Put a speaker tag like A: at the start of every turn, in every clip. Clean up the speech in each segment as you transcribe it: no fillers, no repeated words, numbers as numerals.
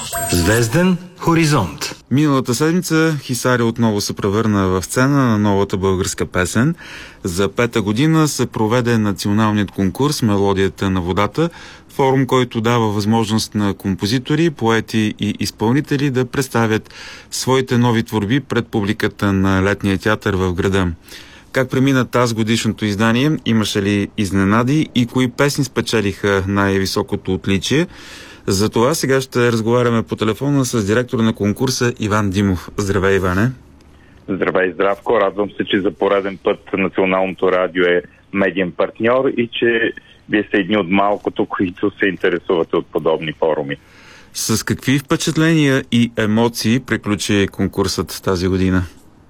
A: Звезден хоризонт.
B: Миналата седмица Хисаря отново се превърна в сцена на новата българска песен. За 5-та година се проведе националният конкурс "Мелодията на водата", форум, който дава възможност на композитори, поети и изпълнители да представят своите нови творби пред публиката на Летния театър в града. Как премина тази годишното издание? Имаше ли изненади и кои песни спечелиха най-високото отличие? За това сега ще разговаряме по телефона с директора на конкурса Иван Димов. Здравей, Иване!
C: Здравей, Здравко! Радвам се, че за пореден път Националното радио е медиен партньор и че вие сте едни от малкото, които се интересувате от подобни форуми.
B: С какви впечатления и емоции приключи конкурсът тази година?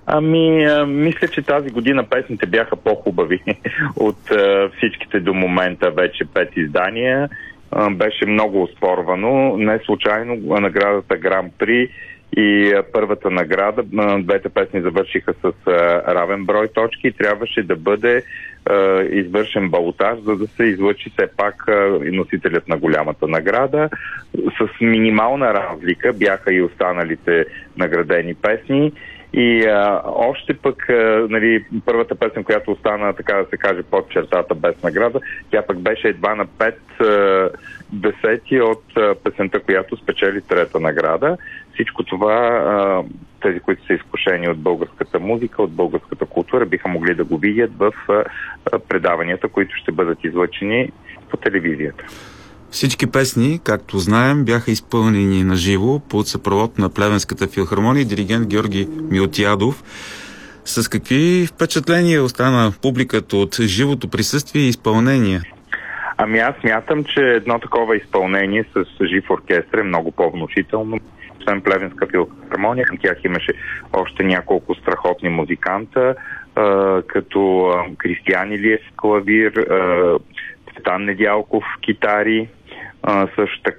C: Мисля, че тази година песните бяха по-хубави от всичките до момента вече 5 издания. Беше много оспорвано. Не случайно наградата Гран-при и първата награда, двете песни завършиха с равен брой точки и трябваше да бъде извършен балотаж, за да се излъчи все пак носителят на голямата награда. С минимална разлика бяха и останалите наградени песни. И още пък, първата песен, която остана, така да се каже, под чертата без награда, тя пък беше едва на 5 десети от песента, която спечели трета награда. Всичко това, тези, които са изкушени от българската музика, от българската култура, биха могли да го видят в предаванията, които ще бъдат излъчени по телевизията.
B: Всички песни, както знаем, бяха изпълнени на живо под съпровод на Плевенската филхармония и диригент Георги Милтиадов. С какви впечатления остана публиката от живото присъствие и изпълнение?
C: Аз смятам, че едно такова изпълнение с жив оркестър е много по-внушително. Освен Плевенска филхармония, към тях имаше още няколко страхотни музиканта, като Кристиян Илиев клавир, Цветан Недялков китари, също така